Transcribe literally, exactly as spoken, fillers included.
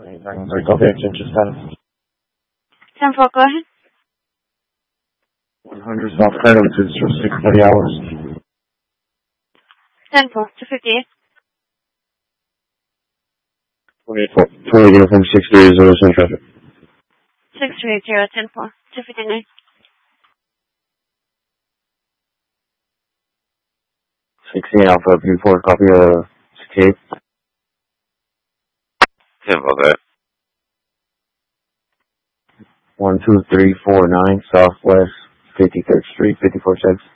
Sorry, copy extension status. ten four, go ahead. one hundred South Cradle to six thirty hours. ten four, two fifty-eight. twenty uniform six three zero seven traffic. six three zero, ten four, two fifty-nine. sixteen Alpha, B four, copy of sixty-eight. ten four, go ahead. one two three four nine Southwest fifty-third Street, fifty-four cents.